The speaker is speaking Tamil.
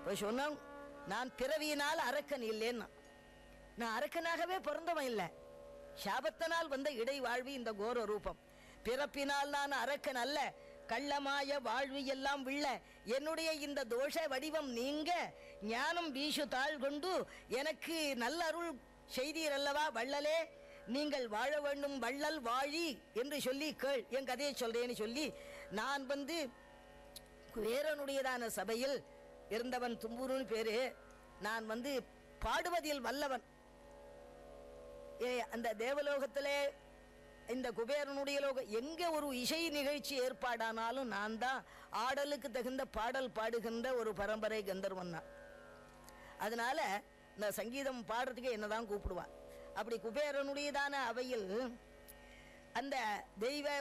சொன்ன நான் பிறவியினால் அரக்கன் இல்லைன்னா, நான் அரக்கனாகவே பிறந்தவன் இல்லை, சாபத்தினால் வந்த இடை வாழ்வி இந்த கோர ரூபம். பிறப்பினால் நான் அரக்கன் அல்ல, கள்ளமாய வாழ்வு எல்லாம் விள்ள என்னுடைய இந்த தோஷ வடிவம் நீங்க ஞானம் வீசு தாழ் கொண்டு எனக்கு நல்ல அருள் செய்தீர் அல்லவா வள்ளலே, நீங்கள் வாழ வேண்டும் வள்ளல் வாழி என்று சொல்லி கேள், என் கதையை சொல்றேன்னு சொல்லி நான் வேறனுடையதான சபையில் இருந்தவன், தும்பூருன்னு பேரு. நான் பாடுவதில் வல்லவன். அந்த தேவலோகத்திலே இந்த குபேரனுடைய லோகம் எங்கே ஒரு இசை நிகழ்ச்சி ஏற்பாடானாலும் நான் தான் ஆடலுக்கு தகுந்த பாடல் பாடுகின்ற ஒரு பரம்பரை கந்தர்வன் தான். அதனால இந்த சங்கீதம் பாடுறதுக்கு என்னதான் கூப்பிடுவான். அப்படி குபேரனுடையதான அவையில் அந்த தெய்வ